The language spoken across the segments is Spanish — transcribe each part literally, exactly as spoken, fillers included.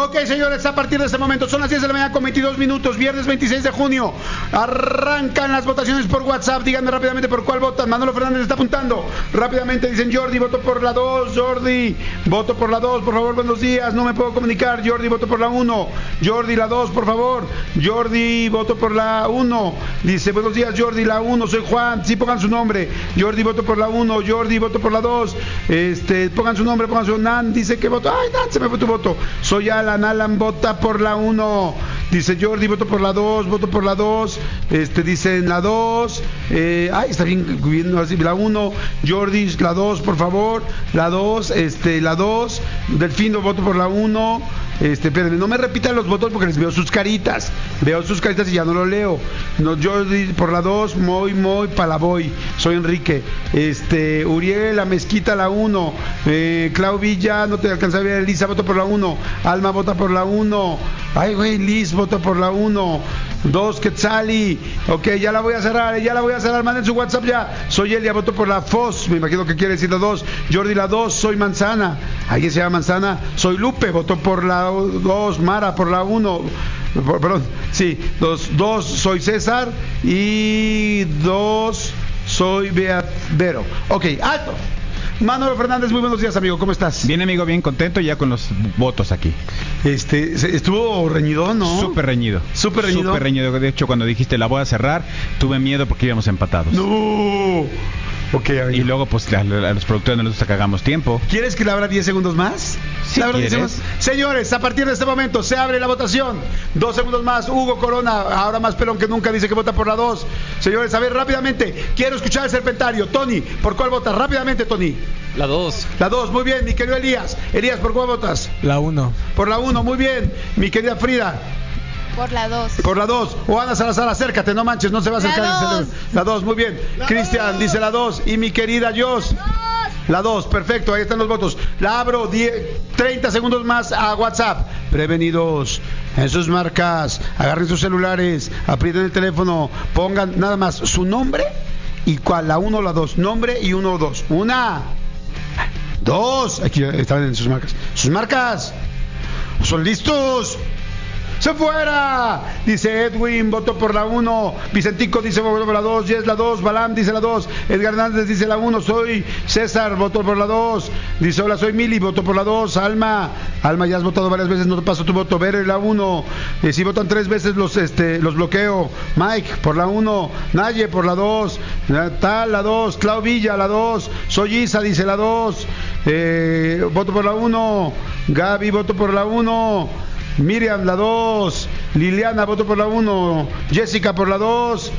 Ok, señores, a partir de este momento son las diez de la mañana con veintidós minutos, viernes veintiséis de junio. Arrancan las votaciones por WhatsApp. Díganme rápidamente por cuál votan. Manolo Fernández está apuntando. Rápidamente dicen: Jordi, voto por la dos. Jordi, voto por la dos. Por favor, buenos días. No me puedo comunicar. Jordi, voto por la uno. Jordi, la dos, por favor. Jordi, voto por la uno. Dice: buenos días, Jordi, la uno. Soy Juan. Sí, pongan su nombre. Jordi, voto por la uno. Jordi, voto por la dos. Este, pongan su nombre, pongan su Nan. Dice que voto. Ay, Nan, se me fue tu voto. Soy Alan. Alan, vota por la uno. Dice Jordi, voto por la dos. Voto por la dos. Este, dicen la dos. Eh, ay, está bien viendo así. La uno. Jordi, la dos, por favor. La dos. Este, la dos. Delfino, voto por la uno. Este, espérenme, no me repitan los votos porque les veo sus caritas. Veo sus caritas y ya no lo leo. No, Jordi por la dos, Moy, Moy, Palavoy. Soy Enrique. Este, Uriel, la Mezquita, la uno. Eh, Clau Villa, no te alcanza a ver. Elisa, voto por la uno. Alma, vota por la uno. Ay, güey, Liz, vota por la uno. Dos, Quetzali. Ok, ya la voy a cerrar, ya la voy a cerrar. Manden su WhatsApp ya. Soy Elia, voto por la Foz. Me imagino que quiere decir la dos. Jordi, la dos. Soy Manzana. ¿Alguien se llama Manzana? Soy Lupe, voto por la dos. Mara, por la uno. Perdón, sí. Dos, dos, soy César. Y dos, soy Beat Vero. Ok, alto. Manolo Fernández, muy buenos días, amigo, ¿cómo estás? Bien, amigo, bien contento ya con los votos aquí. Este, estuvo reñido, ¿no? Súper reñido. Súper reñido. Súper reñido. De hecho, cuando dijiste la voy a cerrar, tuve miedo porque íbamos empatados. No. Ok, amigo. Y luego, pues, a, a los productores no les gusta que hagamos tiempo. ¿Quieres que le abra diez segundos más? Si quieres. Señores, a partir de este momento se abre la votación. Dos segundos más. Hugo Corona, ahora más pelón que nunca, dice que vota por la dos. Señores, a ver, rápidamente. Quiero escuchar el serpentario. Tony, ¿por cuál votas? Rápidamente, Tony. La dos. La dos, muy bien, mi querido Elías. Elías, ¿por cuál votas? La uno. Por la uno, muy bien. Mi querida Frida. Por la dos. Por la dos. O Ana Salazar, acércate, no manches, no se va a acercar. La dos. La dos, muy bien. Cristian dice la dos. Y mi querida Jos. La dos, perfecto, ahí están los votos. La abro diez, treinta segundos más a WhatsApp. Prevenidos, en sus marcas, agarren sus celulares, aprieten el teléfono, pongan nada más su nombre y cuál, la uno o la dos. Nombre y uno o dos. Una, dos, aquí están en sus marcas. Sus marcas, ¿son listos? ¡Se fuera! Dice Edwin, voto por la uno. Vicentico dice voto por la dos. Yes, la dos. Balam dice la dos. Edgar Hernández dice la uno. Soy César, voto por la dos. Dice hola, soy Mili, voto por la dos. Alma, Alma, ya has votado varias veces, no te paso tu voto. Vero, la uno. Eh, si votan tres veces los este los bloqueo. Mike, por la uno. Naye, por la dos. Tal, la dos. Clau Villa, la dos. Soy Isa, dice la dos. Eh, voto por la uno. Gaby, voto por la uno. Miriam, la dos. Liliana, voto por la uno. Jessica, por la dos.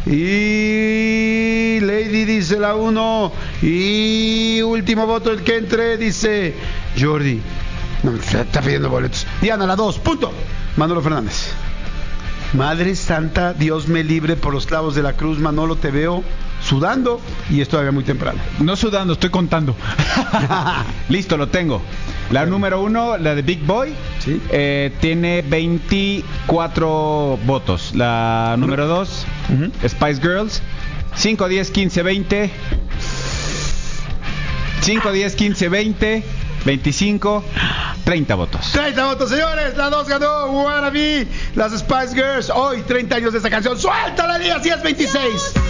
Y Lady dice la uno. Y último voto, el que entre, dice Jordi. No, está pidiendo boletos. Diana, la dos. Punto. Manolo Fernández. Madre Santa, Dios me libre por los clavos de la cruz. Manolo, te veo sudando y es todavía muy temprano. No sudando, estoy contando. Listo, lo tengo. La número uno, la de Big Boy, ¿sí? eh, tiene veinticuatro votos. La número dos, uh-huh. Spice Girls, cinco, diez, quince, veinte. cinco, diez, quince, veinte. veinticinco, treinta votos. treinta votos, señores. La dos ganó Wannabe, las Spice Girls. Hoy, treinta años de esta canción. ¡Suéltala, Elías! diez veintiséis.